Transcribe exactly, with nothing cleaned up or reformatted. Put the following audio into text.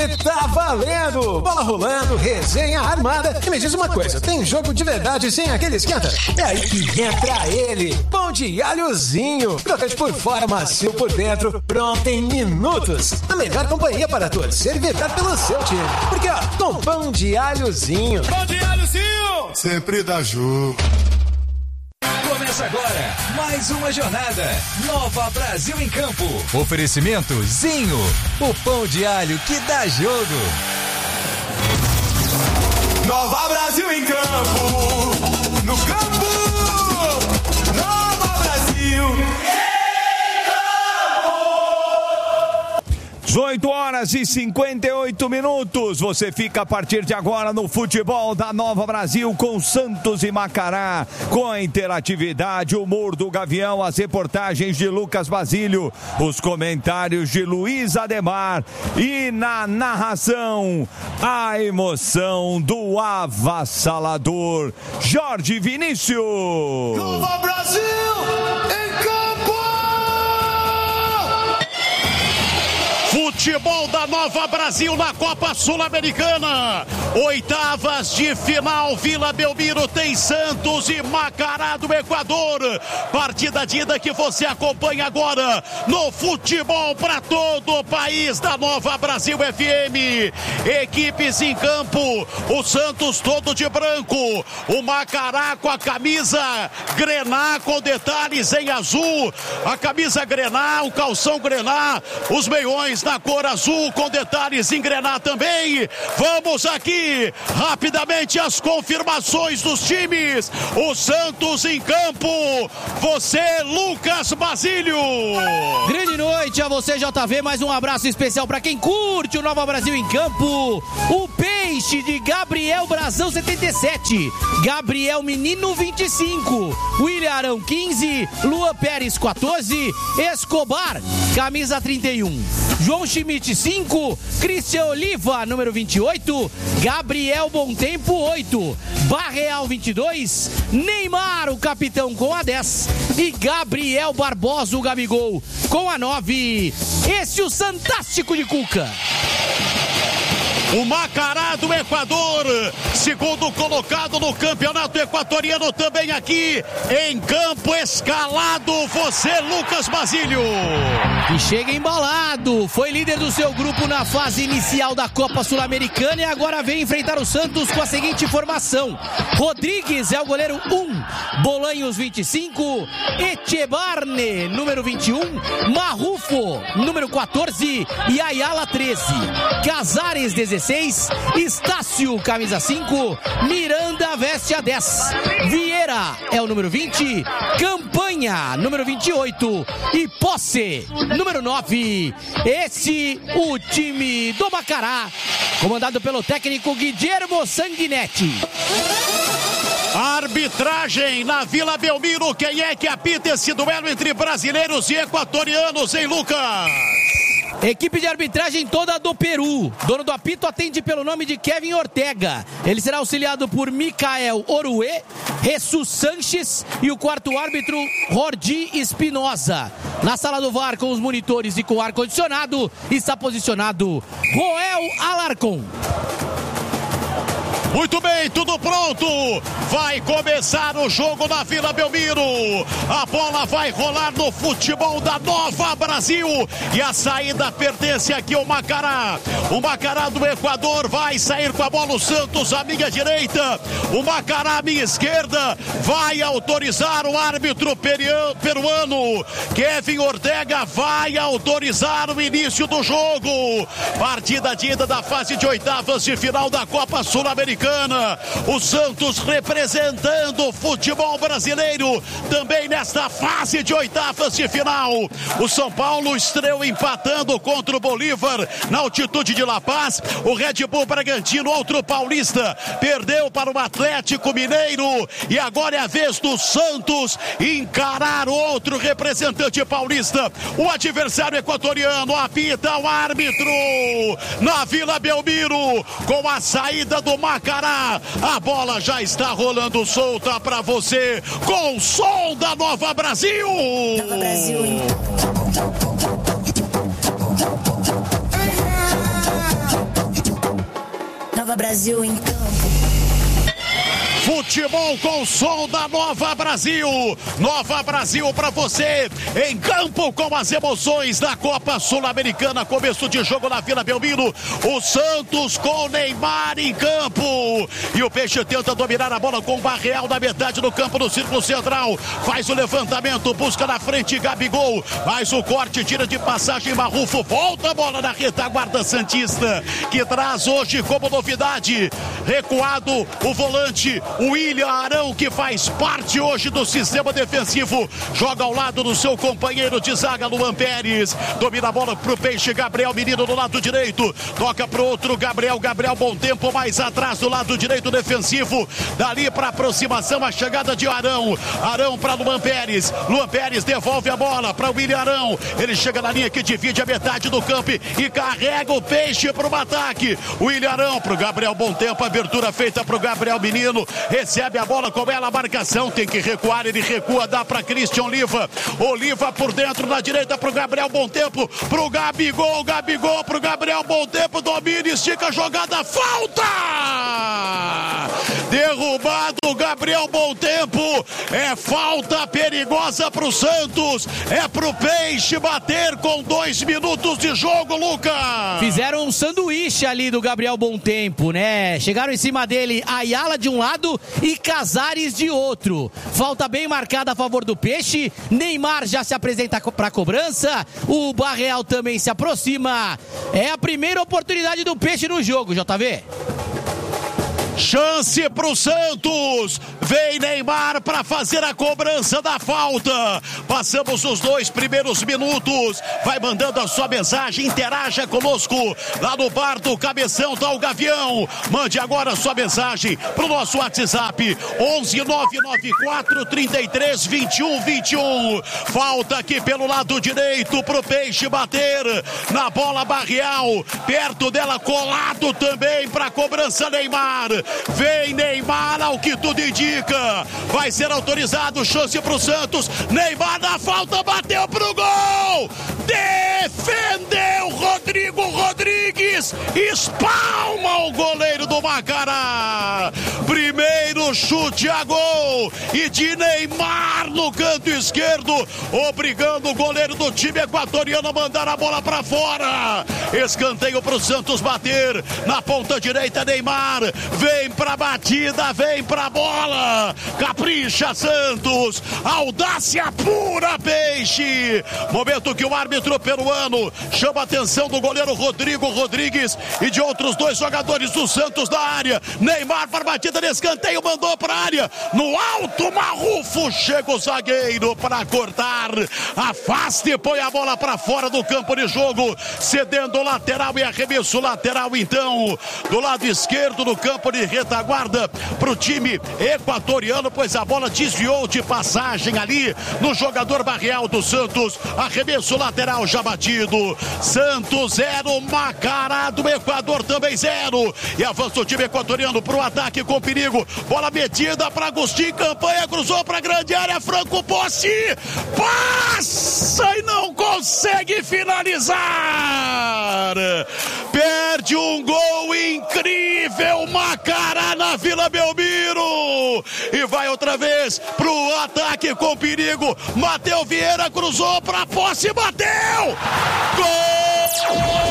E tá valendo! Bola rolando, resenha armada. E me diz uma coisa, tem jogo de verdade sem aquele esquenta? É aí que entra ele, Pão de Alhozinho. Crocante por fora, macio por dentro, pronto em minutos. A melhor companhia para torcer e vibrar pelo seu time. Porque ó, com Pão de Alhozinho. Pão de Alhozinho! Sempre dá jogo. Começa agora mais uma jornada Nova Brasil em Campo. Oferecimento Zinho, o pão de alho que dá jogo. Nova Brasil em Campo, no campo, Nova Brasil. dezoito horas e cinquenta e oito minutos. Você fica a partir de agora no futebol da Nova Brasil com Santos e Macará, com a interatividade, o humor do Gavião, as reportagens de Lucas Basílio, os comentários de Luiz Ademar e na narração a emoção do avassalador Jorge Vinícius. Nova Brasil em campo. Futebol da Nova Brasil na Copa Sul-Americana. Oitavas de final, Vila Belmiro tem Santos e Macará do Equador. Partida de ida que você acompanha agora no Futebol para todo o país da Nova Brasil F M. Equipes em campo, o Santos todo de branco, o Macará com a camisa grená com detalhes em azul, a camisa grená, o calção grená, os meiões na cor azul com detalhes em grená também. Vamos aqui rapidamente as confirmações dos times. O Santos em campo, você, Lucas Basílio. Grande noite a você, J V, mais um abraço especial para quem curte o Nova Brasil em campo. O Peixe de Gabriel Brazão setenta e sete, Gabriel Menino vinte e cinco, William Arão quinze, Luan Pérez quatorze, Escobar camisa trinta e um, João Schmidt cinco, Cristian Oliva número vinte e oito, Gabriel Bontempo oito, Barreal vinte e dois, Neymar o capitão com a dez e Gabriel Barbosa o Gabigol com a nove. Esse o Santástico de Cuca. O Macará do Equador, segundo colocado no campeonato equatoriano, também aqui em campo escalado, você, Lucas Basílio. E chega embalado, foi líder do seu grupo na fase inicial da Copa Sul-Americana e agora vem enfrentar o Santos com a seguinte formação: Rodrigues é o goleiro um, Bolanhos vinte e cinco, Echebarne número vinte e um, Marrufo número quatorze e Ayala treze, Casares dezesseis, Estácio camisa cinco, Miranda veste a dez, Vieira é o número vinte, Campanha número vinte e oito e Posse número nove. Esse o time do Macará, comandado pelo técnico Guilhermo Sanguinetti. Arbitragem na Vila Belmiro, quem é que apita esse duelo entre brasileiros e equatorianos, hein, Lucas? Equipe de arbitragem toda do Peru. Dono do apito atende pelo nome de Kevin Ortega. Ele será auxiliado por Micael Oruê, Jesus Sanches e o quarto árbitro, Jordi Espinosa. Na sala do V A R com os monitores e com ar-condicionado está posicionado Roel Alarcon. Muito bem, tudo pronto. Vai começar o jogo na Vila Belmiro. A bola vai rolar no futebol da Nova Brasil. E a saída pertence aqui ao Macará. O Macará do Equador vai sair com a bola. O Santos à minha direita. O Macará à minha esquerda. Vai autorizar o árbitro peruano. Kevin Ortega vai autorizar o início do jogo. Partida de ida da fase de oitavas de final da Copa Sul-Americana. O Santos representando o futebol brasileiro também nesta fase de oitavas de final. O São Paulo estreou empatando contra o Bolívar na altitude de La Paz. O Red Bull Bragantino, outro paulista, perdeu para o Atlético Mineiro. E agora é a vez do Santos encarar outro representante paulista. O adversário equatoriano apita o árbitro na Vila Belmiro com a saída do Macará. A bola já está rolando solta para você com o som da Nova Brasil. Nova Brasil. Brasil em campo. Futebol com o som da Nova Brasil. Nova Brasil para você em campo com as emoções da Copa Sul-Americana. Começo de jogo na Vila Belmiro. O Santos com Neymar em campo. E o Peixe tenta dominar a bola com o Barreal na metade do campo no círculo central. Faz o levantamento, busca na frente Gabigol. Faz o corte, tira de passagem Marrufo. Volta a bola na retaguarda santista, que traz hoje como novidade, recuado o volante o William Arão, que faz parte hoje do sistema defensivo, joga ao lado do seu companheiro de zaga, Luan Pérez. Domina a bola pro Peixe, Gabriel Menino do lado direito, toca pro outro Gabriel, Gabriel bom tempo, mais atrás do lado direito defensivo, dali pra aproximação, a chegada de Arão, Arão pra Luan Pérez, Luan Pérez devolve a bola pra William Arão, ele chega na linha que divide a metade do campo e carrega o Peixe pro ataque. William Arão pro Gabriel bom tempo, abertura feita pro Gabriel Menino, recebe a bola com ela, a marcação, tem que recuar, ele recua, dá para Christian Oliva, Oliva por dentro, na direita pro Gabriel bom tempo, pro Gabigol, Gabigol pro Gabriel bom tempo, domina, estica a jogada, falta! Derrubado Gabriel bom tempo, é falta perigosa pro Santos, é pro Peixe bater com dois minutos de jogo, Lucas! Fizeram um sanduíche ali do Gabriel bom tempo, né? Chegaram em cima dele, Ayala de um lado e Casares de outro. Falta bem marcada a favor do Peixe. Neymar já se apresenta para a cobrança. O Barreal também se aproxima. É a primeira oportunidade do Peixe no jogo, J V. Chance pro Santos, vem Neymar para fazer a cobrança da falta. Passamos os dois primeiros minutos. Vai mandando a sua mensagem, interaja conosco lá no bar do Cabeção, tá o Gavião. Mande agora a sua mensagem pro nosso WhatsApp onze nove nove quatro três três dois um dois um. Falta aqui pelo lado direito pro Peixe bater na bola. Barreal, perto dela, colado também para cobrança Neymar. Vem Neymar, ao que tudo indica, vai ser autorizado, chance pro Santos, Neymar na falta, bateu pro gol, defendeu Rodrigo Rodrigues, espalma o goleiro do Macará, primeiro chute a gol, e de Neymar no canto esquerdo, obrigando o goleiro do time equatoriano a mandar a bola pra fora, escanteio pro Santos bater, na ponta direita Neymar, vem pra batida, vem pra bola, capricha Santos, audácia pura Peixe, momento que o árbitro peruano chama a atenção do goleiro Rodrigo Rodrigues e de outros dois jogadores do Santos na área, Neymar para batida de escanteio, mandou pra área, no alto Marrufo, chega o zagueiro para cortar, afasta e põe a bola pra fora do campo de jogo, cedendo o lateral e arremesso lateral então, do lado esquerdo do campo de retaguarda pro time equatoriano, pois a bola desviou de passagem ali no jogador Barreal do Santos, arremesso lateral já batido, Santos zero, Macará do Equador também zero, e avança o time equatoriano pro ataque com perigo, bola metida para Agostinho, campanha, cruzou pra grande área, Franco Posse, passa e não consegue finalizar, perde um gol incrível, Macará na Vila Belmiro, e vai outra vez pro ataque com perigo, Matheus Vieira cruzou pra Posse, bateu, gol!